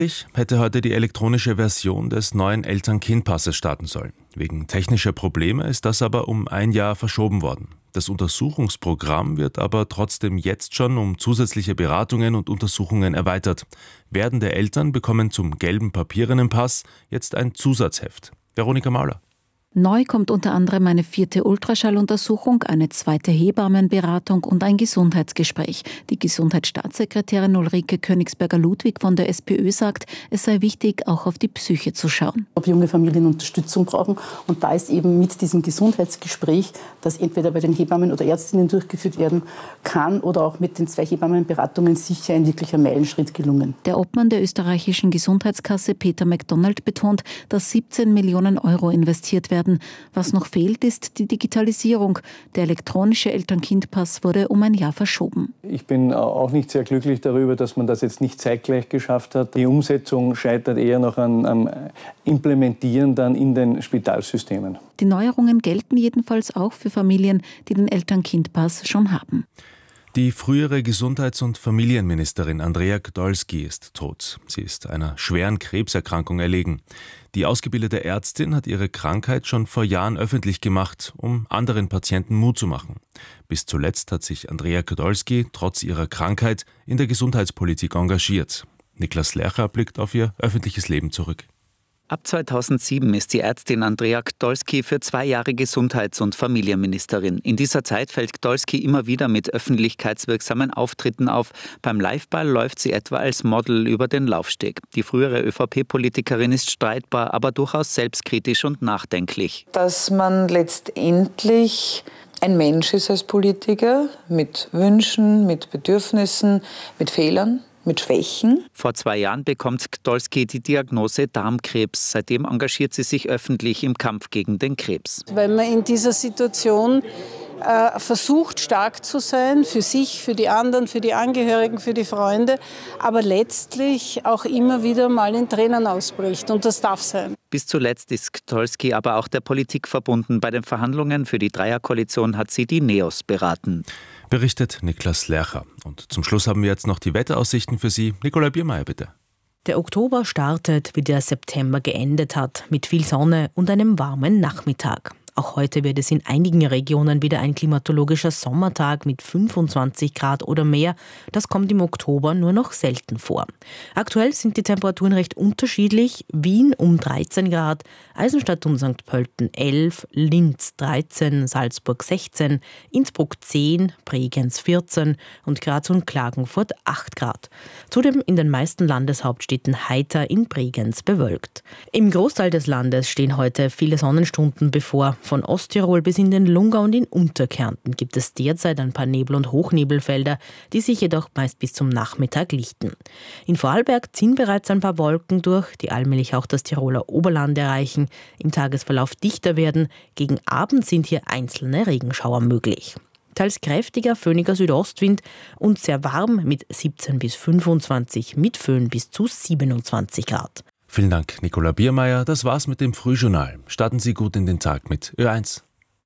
Ich hätte heute die elektronische Version des neuen Eltern-Kind-Passes starten sollen. Wegen technischer Probleme ist das aber um ein Jahr verschoben worden. Das Untersuchungsprogramm wird aber trotzdem jetzt schon um zusätzliche Beratungen und Untersuchungen erweitert. Werdende Eltern bekommen zum gelben papierenen Pass jetzt ein Zusatzheft. Veronika Mauler. Neu kommt unter anderem eine 4. Ultraschalluntersuchung, eine 2. Hebammenberatung und ein Gesundheitsgespräch. Die Gesundheitsstaatssekretärin Ulrike Königsberger-Ludwig von der SPÖ sagt, es sei wichtig, auch auf die Psyche zu schauen. Ob junge Familien Unterstützung brauchen. Und da ist eben mit diesem Gesundheitsgespräch, das entweder bei den Hebammen oder Ärztinnen durchgeführt werden kann oder auch mit den 2 Hebammenberatungen sicher ein wirklicher Meilenschritt gelungen. Der Obmann der österreichischen Gesundheitskasse Peter MacDonald betont, dass 17 Millionen Euro investiert werden. Was noch fehlt, ist die Digitalisierung. Der elektronische Eltern-Kind-Pass wurde um ein Jahr verschoben. Ich bin auch nicht sehr glücklich darüber, dass man das jetzt nicht zeitgleich geschafft hat. Die Umsetzung scheitert eher noch am Implementieren dann in den Spitalsystemen. Die Neuerungen gelten jedenfalls auch für Familien, die den Eltern-Kind-Pass schon haben. Die frühere Gesundheits- und Familienministerin Andrea Gdolski ist tot. Sie ist einer schweren Krebserkrankung erlegen. Die ausgebildete Ärztin hat ihre Krankheit schon vor Jahren öffentlich gemacht, um anderen Patienten Mut zu machen. Bis zuletzt hat sich Andrea Gdolski trotz ihrer Krankheit in der Gesundheitspolitik engagiert. Niklas Lercher blickt auf ihr öffentliches Leben zurück. Ab 2007 ist die Ärztin Andrea Gdolski für 2 Jahre Gesundheits- und Familienministerin. In dieser Zeit fällt Gdolski immer wieder mit öffentlichkeitswirksamen Auftritten auf. Beim Liveball läuft sie etwa als Model über den Laufsteg. Die frühere ÖVP-Politikerin ist streitbar, aber durchaus selbstkritisch und nachdenklich. Dass man letztendlich ein Mensch ist als Politiker mit Wünschen, mit Bedürfnissen, mit Fehlern, mit Schwächen. Vor 2 Jahren bekommt Gdolski die Diagnose Darmkrebs. Seitdem engagiert sie sich öffentlich im Kampf gegen den Krebs. Weil man in dieser Situation versucht, stark zu sein, für sich, für die anderen, für die Angehörigen, für die Freunde, aber letztlich auch immer wieder mal in Tränen ausbricht. Und das darf sein. Bis zuletzt ist Gdolski aber auch der Politik verbunden. Bei den Verhandlungen für die Dreierkoalition hat sie die NEOS beraten. Berichtet Niklas Lercher. Und zum Schluss haben wir jetzt noch die Wetteraussichten für Sie. Nikolai Biermeier, bitte. Der Oktober startet, wie der September geendet hat, mit viel Sonne und einem warmen Nachmittag. Auch heute wird es in einigen Regionen wieder ein klimatologischer Sommertag mit 25 Grad oder mehr. Das kommt im Oktober nur noch selten vor. Aktuell sind die Temperaturen recht unterschiedlich. Wien um 13 Grad, Eisenstadt und St. Pölten 11, Linz 13, Salzburg 16, Innsbruck 10, Bregenz 14 und Graz und Klagenfurt 8 Grad. Zudem in den meisten Landeshauptstädten heiter, in Bregenz bewölkt. Im Großteil des Landes stehen heute viele Sonnenstunden bevor. Von Osttirol bis in den Lungau und in Unterkärnten gibt es derzeit ein paar Nebel- und Hochnebelfelder, die sich jedoch meist bis zum Nachmittag lichten. In Vorarlberg ziehen bereits ein paar Wolken durch, die allmählich auch das Tiroler Oberland erreichen, im Tagesverlauf dichter werden. Gegen Abend sind hier einzelne Regenschauer möglich. Teils kräftiger, föhniger Südostwind und sehr warm mit 17 bis 25, mit Föhn bis zu 27 Grad. Vielen Dank, Nikolai Biermeier. Das war's mit dem Frühjournal. Starten Sie gut in den Tag mit Ö1.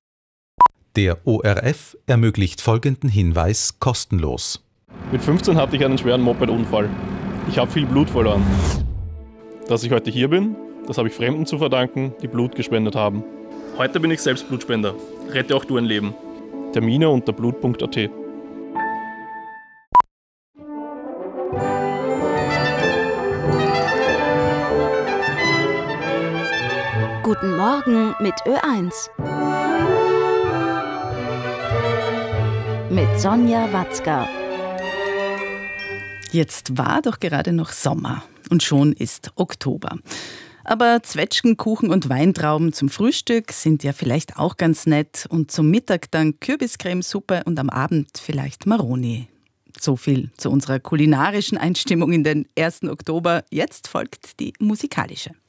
Der ORF ermöglicht folgenden Hinweis kostenlos. Mit 15 hatte ich einen schweren Moped-Unfall. Ich habe viel Blut verloren. Dass ich heute hier bin, das habe ich Fremden zu verdanken, die Blut gespendet haben. Heute bin ich selbst Blutspender. Rette auch du ein Leben. Termine unter blut.at. Guten Morgen mit Ö1. Mit Sonja Watzka. Jetzt war doch gerade noch Sommer und schon ist Oktober. Aber Zwetschgen, Kuchen und Weintrauben zum Frühstück sind ja vielleicht auch ganz nett und zum Mittag dann Kürbiscremesuppe und am Abend vielleicht Maroni. So viel zu unserer kulinarischen Einstimmung in den 1. Oktober. Jetzt folgt die musikalische.